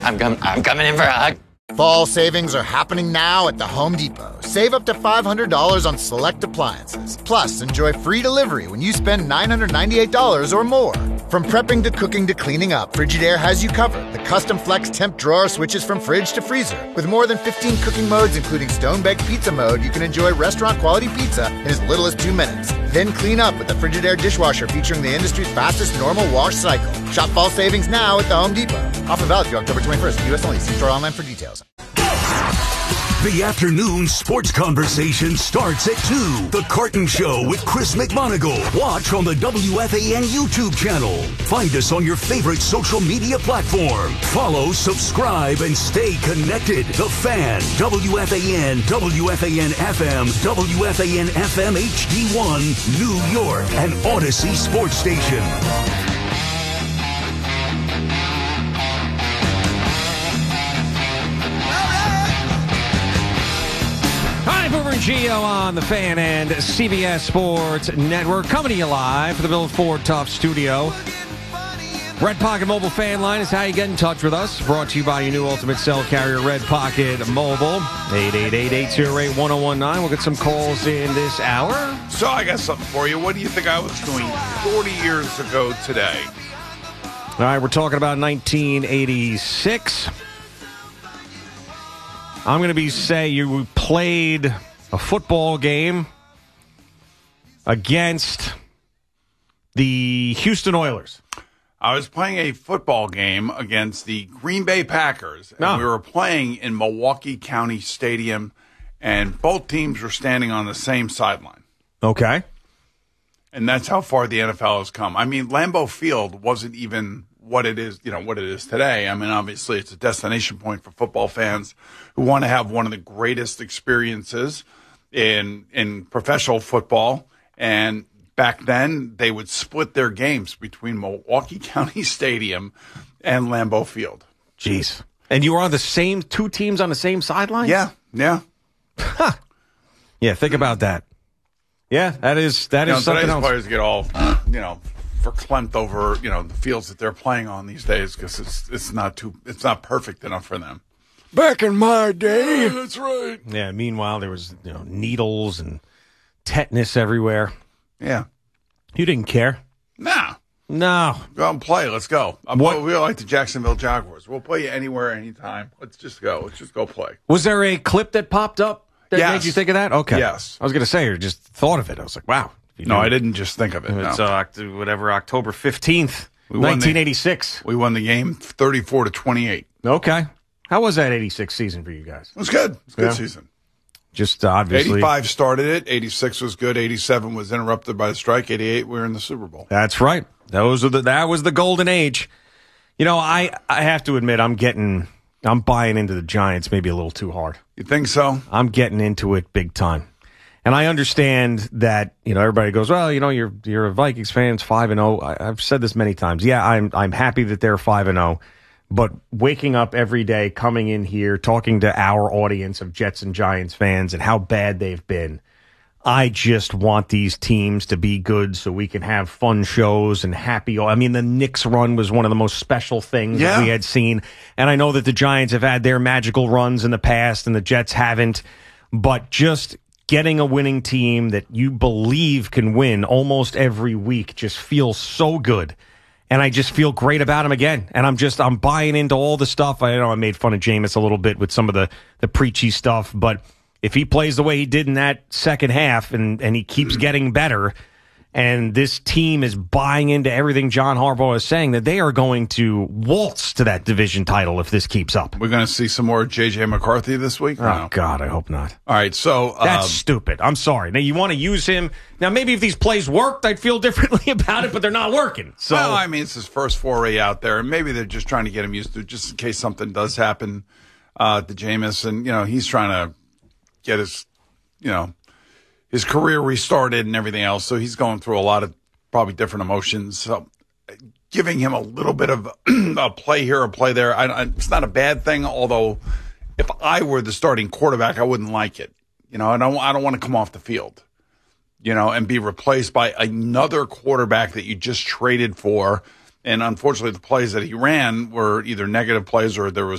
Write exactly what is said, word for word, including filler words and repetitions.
I'm, com- I'm coming in for a hug. Fall savings are happening now at the Home Depot. Save up to five hundred dollars on select appliances. Plus, enjoy free delivery when you spend nine hundred ninety-eight dollars or more. From prepping to cooking to cleaning up, Frigidaire has you covered. The custom flex temp drawer switches from fridge to freezer. With more than fifteen cooking modes, including stone-baked pizza mode, you can enjoy restaurant-quality pizza in as little as two minutes. Then clean up with the Frigidaire dishwasher featuring the industry's fastest normal wash cycle. Shop fall savings now at the Home Depot. Offer valid through October twenty-first. U S only. See store online for details. The afternoon sports conversation starts at two. The Carton Show with Chris McMonagle. Watch on the W F A N YouTube channel. Find us on your favorite social media platform. Follow, subscribe, and stay connected. The Fan, W F A N, W F A N F M, W F A N F M H D one, New York, and Odyssey Sports Station. Boomer and Gio on the Fan and C B S Sports Network, coming to you live from the Bill Ford Tough Studio. Red Pocket Mobile Fan Line is how you get in touch with us. Brought to you by your new ultimate cell carrier, Red Pocket Mobile. eight eight eight, eight oh eight, one oh one nine. We'll get some calls in this hour. So I got something for you. What do you think I was doing forty years ago today? All right, we're talking about nineteen eighty-six. I'm going to be say you played a football game against the Houston Oilers. I was playing a football game against the Green Bay Packers, and Oh. we were playing in Milwaukee County Stadium, and both teams were standing on the same sideline. Okay. And that's how far the N F L has come. I mean, Lambeau Field wasn't even what it is, you know, what it is today. I mean, obviously it's a destination point for football fans who want to have one of the greatest experiences in in professional football. And back then they would split their games between Milwaukee County Stadium and Lambeau Field. Jeez. And you were on the same, two teams on the same sideline? Yeah, yeah. Huh. Yeah, think about that. Yeah, that is that You is know, something today's else. players get all, you know, verklempt over, you know, the fields that they're playing on these days because it's it's not too it's not perfect enough for them. Back in my day. Yeah, that's right. Yeah, meanwhile, there was, you know, needles and tetanus everywhere. Yeah. You didn't care? Nah. No. Go out and play. Let's go. I'm, What- We're like the Jacksonville Jaguars. We'll play you anywhere, anytime. Let's just go. Let's just go play. Was there a clip that popped up that Yes. made you think of that? Okay. Yes. I was going to say, or just thought of it. I was like, wow. You No, knew- I didn't just think of it. It's no. uh, Oct- whatever, October fifteenth, We won the- nineteen eighty-six. We won the game thirty-four to twenty-eight. Okay. How was that eighty-six season for you guys? It was good. It was a good Yeah. season. Just uh, obviously. eighty-five started it. eighty-six was good. eighty-seven was interrupted by the strike. eighty-eight, we were in the Super Bowl. That's right. Those are the that was the golden age. You know, I I have to admit I'm getting I'm buying into the Giants maybe a little too hard. You think so? I'm getting into it big time. And I understand that, you know, everybody goes, well, you know, you're you're a Vikings fan, it's five and oh. I've said this many times. Yeah, I'm I'm happy that they're five and oh. But waking up every day, coming in here, talking to our audience of Jets and Giants fans and how bad they've been, I just want these teams to be good so we can have fun shows and happy. I mean, the Knicks run was one of the most special things Yeah. that we had seen. And I know that the Giants have had their magical runs in the past and the Jets haven't. But just getting a winning team that you believe can win almost every week just feels so good. And I just feel great about him again. And I'm just, I'm buying into all the stuff. I know I made fun of Jameis a little bit with some of the, the preachy stuff, but if he plays the way he did in that second half and, and he keeps getting better, and this team is buying into everything John Harbaugh is saying, that they are going to waltz to that division title if this keeps up. We're going to see some more J J McCarthy this week? or Oh, no? God, I hope not. All right, so... That's um, stupid. I'm sorry. Now, you want to use him. Now, maybe if these plays worked, I'd feel differently about it, but they're not working. So, Well, I mean, it's his first foray out there, and maybe they're just trying to get him used to it, just in case something does happen uh, to Jameis. And, you know, he's trying to get his, you know, his career restarted and everything else. So he's going through a lot of probably different emotions. So giving him a little bit of a play here, a play there, I, I, it's not a bad thing, although if I were the starting quarterback, I wouldn't like it. You know, I don't, I don't want to come off the field, you know, and be replaced by another quarterback that you just traded for And unfortunately, the plays that he ran were either negative plays or there was